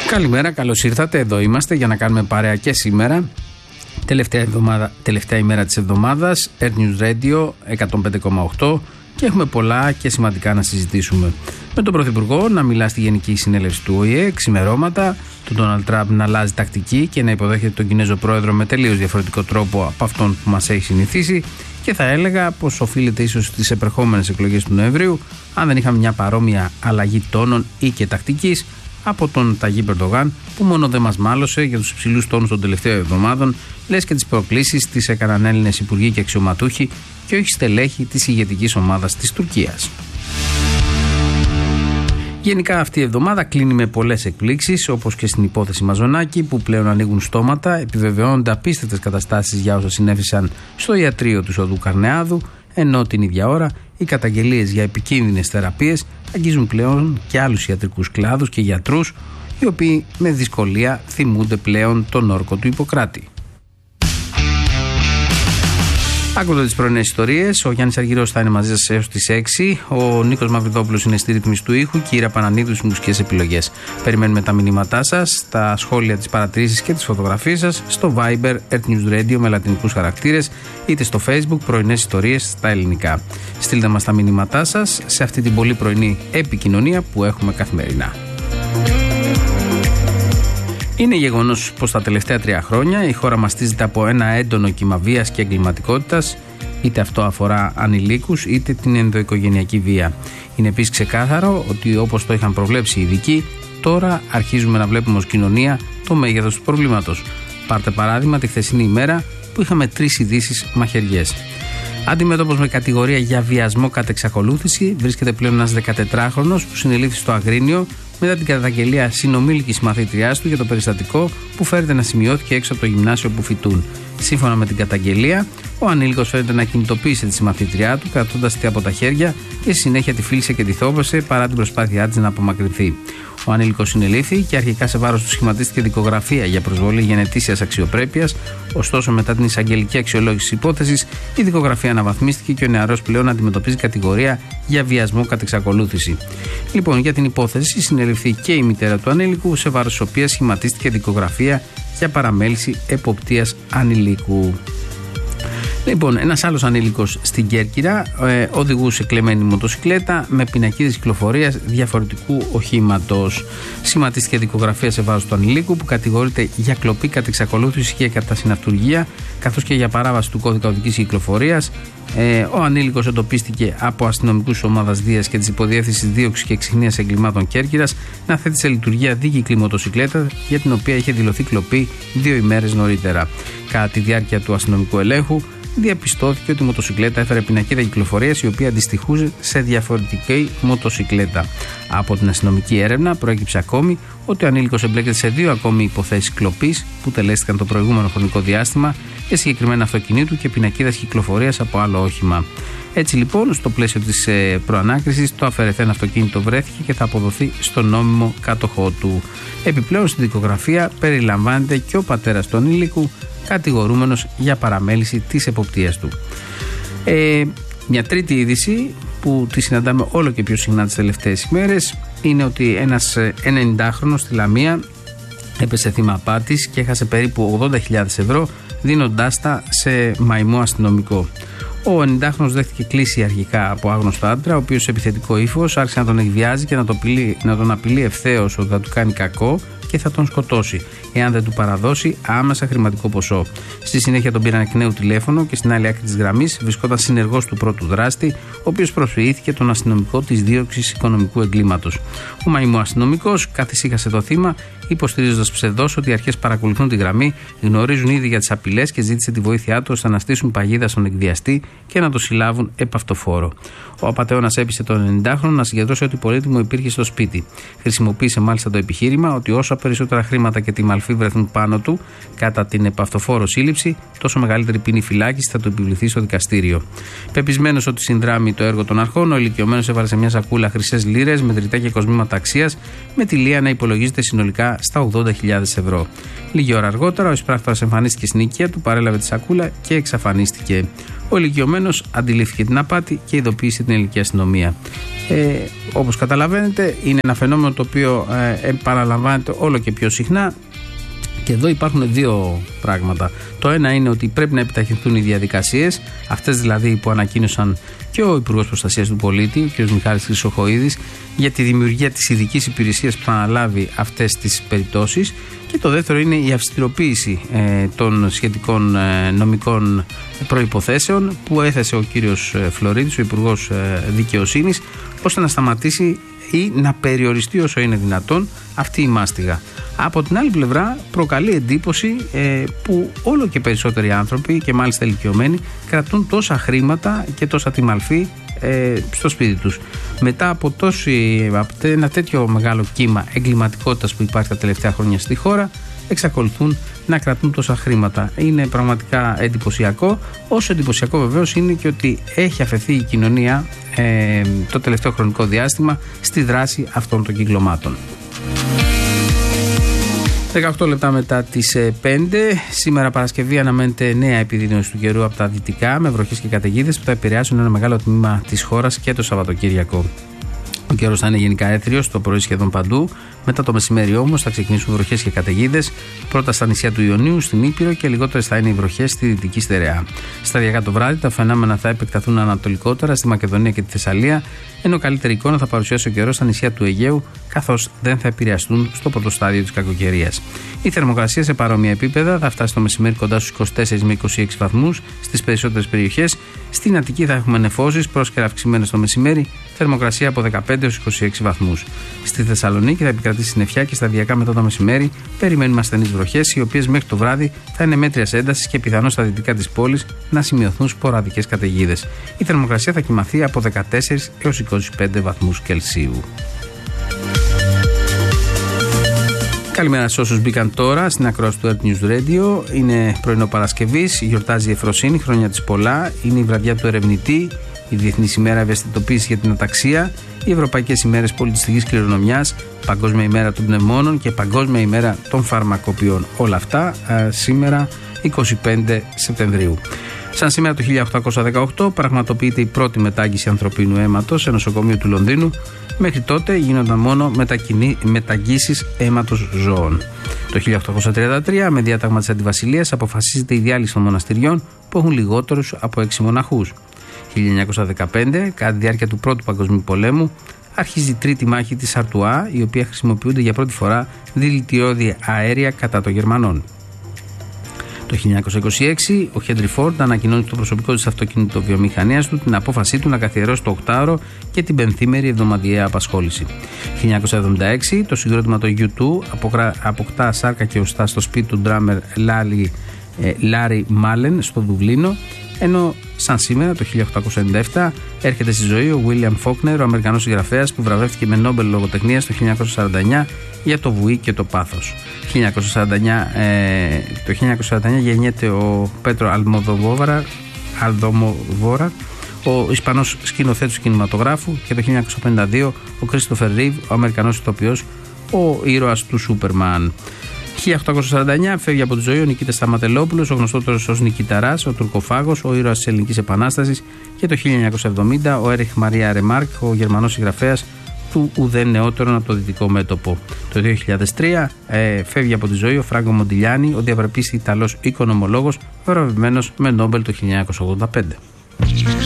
Καλημέρα, καλώς ήρθατε. Εδώ είμαστε για να κάνουμε παρέα και σήμερα. Τελευταία ημέρα της εβδομάδας, Air News Radio 105,8 και έχουμε πολλά και σημαντικά να συζητήσουμε. Με τον Πρωθυπουργό να μιλά στη Γενική Συνέλευση του ΟΗΕ, ξημερώματα, τον Ντόναλντ Τραμπ να αλλάζει τακτική και να υποδέχεται τον Κινέζο Πρόεδρο με τελείως διαφορετικό τρόπο από αυτόν που μας έχει συνηθίσει, και θα έλεγα πως οφείλεται ίσως στις επερχόμενες εκλογές του Νοεμβρίου, αν δεν είχαμε μια παρόμοια αλλαγή τόνων ή και τακτικής από τον Ταγίπ Ερντογάν, που μόνο δεν μας μάλωσε για τους υψηλούς τόνους των τελευταίων εβδομάδων, λες και τις προκλήσεις τις έκαναν Έλληνες υπουργοί και αξιωματούχοι και όχι στελέχη της ηγετικής ομάδας της Τουρκίας. Γενικά αυτή η εβδομάδα κλείνει με πολλές εκπλήξεις, όπως και στην υπόθεση Μαζονάκη, που πλέον ανοίγουν στόματα, επιβεβαιώνονται απίστευτες καταστάσεις για όσα συνέβησαν στο ιατρείο του Οδού Καρνεάδου, ενώ την ίδια ώρα οι καταγγελίες για επικίνδυνες θεραπείες αγγίζουν πλέον και άλλους ιατρικούς κλάδους και γιατρούς, οι οποίοι με δυσκολία θυμούνται πλέον τον όρκο του Ιπποκράτη. Άκουγα τις πρωινές ιστορίες. Ο Γιάννης Αργυρός θα είναι μαζί σας έως τις 6. Ο Νίκος Μαυριδόπουλος είναι στη ρύθμιση του ήχου και η Ήρα Πανανίδου στις μουσικές επιλογές. Περιμένουμε τα μηνύματά σας, τα σχόλια, τις παρατηρήσεις και τις φωτογραφίες σας στο Viber Earth News Radio με λατινικούς χαρακτήρες, είτε στο Facebook πρωινές ιστορίες στα ελληνικά. Στείλτε μας τα μηνύματά σας σε αυτή την πολύ πρωινή επικοινωνία που έχουμε καθημερινά. Είναι γεγονός πως τα τελευταία 3 χρόνια η χώρα μαστίζεται από ένα έντονο κύμα βίας και εγκληματικότητας, είτε αυτό αφορά ανηλίκους είτε την ενδοοικογενειακή βία. Είναι επίσης ξεκάθαρο ότι, όπως το είχαν προβλέψει οι ειδικοί, τώρα αρχίζουμε να βλέπουμε ως κοινωνία το μέγεθος του προβλήματος. Πάρτε παράδειγμα τη χθεσινή ημέρα που είχαμε 3 ειδήσεις μαχαιριές. Αντιμέτωπος με κατηγορία για βιασμό κατ' εξακολούθηση βρίσκεται πλέον ένας 14χρονος που συνελήφθη στο Αγρίνιο μετά την καταγγελία συνομήλικης μαθήτριάς του για το περιστατικό που φέρεται να σημειώθηκε έξω από το γυμνάσιο που φοιτούν. Σύμφωνα με την καταγγελία, ο ανήλικος φαίνεται να κινητοποίησε τη συμμαθήτριά του, κρατώντας τη από τα χέρια και στη συνέχεια τη φίλησε και τη θώβασε παρά την προσπάθειά της να απομακρυνθεί. Ο ανήλικος συνελήφθη και αρχικά σε βάρος του σχηματίστηκε δικογραφία για προσβολή γενετήσιας αξιοπρέπειας. Ωστόσο, μετά την εισαγγελική αξιολόγηση της υπόθεσης, η δικογραφία αναβαθμίστηκε και ο νεαρός πλέον αντιμετωπίζει κατηγορία για βιασμό κατ' εξακολούθηση. Λοιπόν, για την υπόθεση συνελήφθη και η μητέρα του ανήλικου, σε βάρος της οποίας σχηματίστηκε δικογραφία για παραμέληση εποπτείας ανηλίκου. Λοιπόν, ένας άλλος ανήλικος στην Κέρκυρα οδηγούσε κλεμμένη μοτοσυκλέτα με πινακίδες κυκλοφορίας διαφορετικού οχήματος. Σχηματίστηκε δικογραφία σε βάρος του ανηλίκου, που κατηγορείται για κλοπή κατ' εξακολούθηση και κατά συναυτουργία, καθώς και για παράβαση του κώδικα οδικής κυκλοφορίας. Ο ανήλικος εντοπίστηκε από αστυνομικούς ομάδας Δίας και της Υποδιεύθυνσης Δίωξης και Εξυχνίας Εγκλημάτων Κέρκυρας να θέτει σε λειτουργία δίκυκλη μοτοσυκλέτα, για την οποία είχε δηλωθεί κλοπή 2 ημέρες νωρίτερα. Κατά τη διάρκεια του αστυνομικού ελέγχου, διαπιστώθηκε ότι η μοτοσυκλέτα έφερε πινακίδα κυκλοφορίας η οποία αντιστοιχούσε σε διαφορετική μοτοσυκλέτα. Από την αστυνομική έρευνα προέκυψε ακόμη ότι ο ανήλικος εμπλέκεται σε 2 ακόμη υποθέσεις κλοπής που τελέστηκαν το προηγούμενο χρονικό διάστημα για συγκεκριμένα αυτοκινήτου και πινακίδας κυκλοφορίας από άλλο όχημα. Έτσι λοιπόν, στο πλαίσιο της προανάκρισης, το αφαιρεθέν αυτοκίνητο βρέθηκε και θα αποδοθεί στον νόμιμο κάτοχό του. Επιπλέον, στη δικογραφία περιλαμβάνεται και ο πατέρας του ανήλικου, κατηγορούμενος για παραμέληση της εποπτείας του. Μια τρίτη είδηση που τη συναντάμε όλο και πιο συχνά τις τελευταίες ημέρες είναι ότι ένας 90χρονος στη Λαμία έπεσε θύμα απάτης και έχασε περίπου 80.000 ευρώ δίνοντάς τα σε μαϊμό αστυνομικό. Ο 90χρονος δέχτηκε κλήση αρχικά από άγνωστο άντρα, ο οποίος σε επιθετικό ύφος άρχισε να τον εκβιάζει και να τον απειλεί ευθέως ότι θα του κάνει κακό και θα τον σκοτώσει, εάν δεν του παραδώσει άμεσα χρηματικό ποσό. Στη συνέχεια τον πήραν εκ νέου τηλέφωνο και στην άλλη άκρη της γραμμής βρισκόταν συνεργός του πρώτου δράστη, ο οποίος προσφυγήθηκε τον αστυνομικό της δίωξης οικονομικού εγκλήματος. Ο μαϊμό αστυνομικός καθησύχασε το θύμα, υποστηρίζοντας ψευδώς ότι οι αρχές παρακολουθούν τη γραμμή, γνωρίζουν ήδη για τις απειλές και ζήτησε τη βοήθειά του ώστε να στήσουν παγίδα στον εκβιαστή και να το συλλάβουν επαυτοφόρο. Ο απατεώνας έπεισε τον 90χρονο να συγκεντρώσει ό,τι πολύτιμο υπήρχε στο σπίτι. Χρησιμοποίησε μάλιστα το επιχείρημα ότι όσο περισσότερα χρήματα και τη μαλφή βρεθούν πάνω του κατά την επαυτοφόρο σύλληψη, τόσο μεγαλύτερη ποινή φυλάκιση θα του επιβληθεί στο δικαστήριο. Πεπισμένος ότι συνδράμει το έργο των αρχών, ο ηλικιωμένος έβαλε σε μια σακούλα χρυσές λίρες, μετρητά και κοσμήματα αξίας, με τη λία να υπολογίζεται συνολικά στα 80.000 ευρώ. Λίγη ώρα αργότερα, ο εισπράκτορας εμφανίστηκε στην οικία του, παρέλαβε τη σακούλα και εξαφανίστηκε. Ο ηλικιωμένος αντιλήφθηκε την απάτη και ειδοποίησε την ελληνική αστυνομία. Όπως καταλαβαίνετε, είναι ένα φαινόμενο το οποίο επαναλαμβάνεται όλο και πιο συχνά. Και εδώ υπάρχουν δύο πράγματα. Το ένα είναι ότι πρέπει να επιταχυνθούν οι διαδικασίες, αυτές δηλαδή που ανακοίνωσαν και ο Υπουργός Προστασίας του Πολίτη, ο κ. Μιχάλης Χρυσοχοΐδης, για τη δημιουργία της ειδικής υπηρεσίας που θα αναλάβει αυτές τις περιπτώσεις. Και το δεύτερο είναι η αυστηροποίηση των σχετικών νομικών προϋποθέσεων που έθεσε ο κύριος Φλωρίδης, ο Υπουργός Δικαιοσύνης, ώστε να σταματήσει ή να περιοριστεί όσο είναι δυνατόν αυτή η μάστιγα. Από την άλλη πλευρά προκαλεί εντύπωση που όλο και περισσότεροι άνθρωποι και μάλιστα ηλικιωμένοι κρατούν τόσα χρήματα και τόσα τιμαλφή στο σπίτι τους. Μετά από ένα τέτοιο μεγάλο κύμα εγκληματικότητας που υπάρχει τα τελευταία χρόνια στη χώρα, εξακολουθούν να κρατούν τόσα χρήματα. Είναι πραγματικά εντυπωσιακό. Όσο εντυπωσιακό βεβαίως είναι και ότι έχει αφαιθεί η κοινωνία το τελευταίο χρονικό διάστημα στη δράση αυτών των κυκλωμάτων. 18 λεπτά μετά τις 5, σήμερα Παρασκευή, αναμένεται νέα επιδείνωση του καιρού από τα δυτικά με βροχές και καταιγίδες που θα επηρεάσουν ένα μεγάλο τμήμα της χώρας και το Σαββατοκύριακο. Ο καιρός θα είναι γενικά έθριος το πρωί σχεδόν παντού. Μετά το μεσημέρι όμως θα ξεκινήσουν βροχές και καταιγίδες. Πρώτα στα νησιά του Ιωνίου, στην Ήπειρο και λιγότερες θα είναι οι βροχές στη Δυτική Στερεά. Σταδιακά το βράδυ τα φαινόμενα θα επεκταθούν ανατολικότερα στη Μακεδονία και τη Θεσσαλία, ενώ καλύτερη εικόνα θα παρουσιάσει ο καιρός στα νησιά του Αιγαίου, καθώς δεν θα επηρεαστούν στο πρώτο στάδιο της κακοκαιρίας. Η θερμοκρασία σε παρόμοια επίπεδα θα φτάσει το μεσημέρι κοντά στους 24 με 26 βαθμούς στις περισσότερες περιοχές. Στην Αττική θα έχουμε νεφώσεις, πρόσκαιρα αυξημένες το μεσημέρι, θερμοκρασία από 15 έως 26 βαθμούς. Στη Θεσσαλονίκη θα επικρατήσει συννεφιά και σταδιακά μετά το μεσημέρι περιμένουμε ασθενείς βροχές, οι οποίες μέχρι το βράδυ θα είναι μέτριας έντασης και πιθανώς στα δυτικά της πόλης να σημειωθούν σποραδικές καταιγίδες. Η θερμοκρασία θα κυμαθεί από 14 έως 25 βαθμούς Κελσίου. Καλημέρα σε όσους μπήκαν τώρα στην ακρόαση του Earth News Radio. Είναι πρωινό Παρασκευής, γιορτάζει η Εφροσύνη, χρόνια της πολλά. Είναι η βραδιά του ερευνητή, η Διεθνής ημέρα ευαισθητοποίησης για την αταξία, οι Ευρωπαϊκές ημέρες πολιτιστικής κληρονομιάς, Παγκόσμια ημέρα των πνευμόνων και Παγκόσμια ημέρα των φαρμακοποιών. Όλα αυτά σήμερα 25 Σεπτεμβρίου. Σαν σήμερα το 1818 πραγματοποιείται η πρώτη μετάγγιση ανθρωπίνου αίματος σε νοσοκομείο του Λονδίνου. Μέχρι τότε γίνονταν μόνο μεταγγίσεις αίματος ζώων. Το 1833, με διάταγμα της Αντιβασιλείας, αποφασίζεται η διάλυση των μοναστηριών που έχουν λιγότερους από 6 μοναχούς. 1915, κατά τη διάρκεια του Πρώτου Παγκοσμίου Πολέμου, αρχίζει η τρίτη μάχη της Αρτουά, η οποία χρησιμοποιούνται για πρώτη φορά δηλητηριώδη αέρια κατά των Γερμανών. Το 1926, ο Χέντρι Φόρντ ανακοινώνει στο προσωπικό της αυτοκινητοβιομηχανίας του την απόφασή του να καθιερώσει το 8ωρο και την πενθήμερη εβδομαδιαία απασχόληση. 1976, το συγκρότημα το U2 αποκτά σάρκα και οστά στο σπίτι του ντράμερ Λάρι Μάλεν στο Δουβλίνο, ενώ σαν σήμερα το 1897 έρχεται στη ζωή ο Βίλιαμ Φόκνερ, ο Αμερικανός συγγραφέας που βραβεύτηκε με Νόμπελ λογοτεχνίας το 1949 για το Βουή και το Πάθος. Το 1949 γεννιέται ο Πέτρο Αλμοδοβόρα, ο Ισπανός σκηνοθέτης του κινηματογράφου, και το 1952 ο Κρίστοφερ Ρίβ, ο Αμερικανός ηθοποιός, ο ήρωας του Σούπερμαν. 1849 φεύγει από τη ζωή ο Νικήτας Σταματελόπουλος, ο γνωστότερος ως Νικηταράς, ο Τουρκοφάγος, ο ήρωας της Ελληνικής Επανάστασης, και το 1970 ο Έριχ Μαρία Ρεμάρκ, ο Γερμανός συγγραφέας του ουδέν νεότερον από το δυτικό μέτωπο. Το 2003 φεύγει από τη ζωή ο Φράγκο Μοντιλιάνι, ο διαβραπής Ιταλός οικονομολόγος, βραβευμένος με Νόμπελ το 1985.